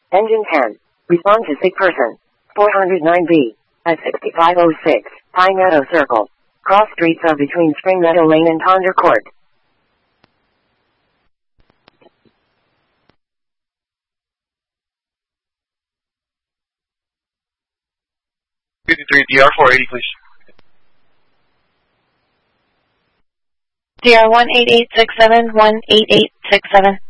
Engine 10. Respond to sick person. 409B. At 6506. Pine Meadow Circle. Cross streets are between Spring Meadow Lane and Ponder Court. 53 DR 480, please. DR 18867, 18867.